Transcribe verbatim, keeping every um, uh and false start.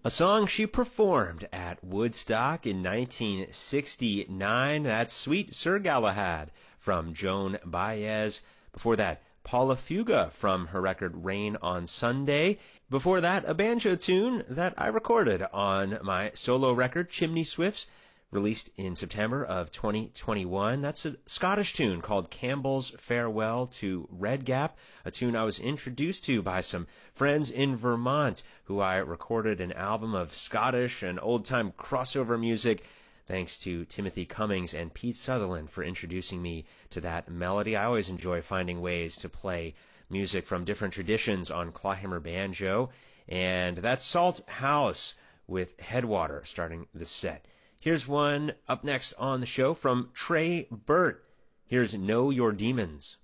A song she performed at Woodstock in nineteen sixty-nine. That's Sweet Sir Galahad from Joan Baez. Before that, Paula Fuga from her record Rain on Sunday. Before that, a banjo tune that I recorded on my solo record, Chimney Swifts, released in September of twenty twenty-one. That's a Scottish tune called Campbell's Farewell to Red Gap, a tune I was introduced to by some friends in Vermont who I recorded an album of Scottish and old-time crossover music. Thanks to Timothy Cummings and Pete Sutherland for introducing me to that melody. I always enjoy finding ways to play music from different traditions on clawhammer banjo. And that's Salt House with Headwater starting the set. Here's one up next on the show from Trey Burt. Here's Know Your Demons.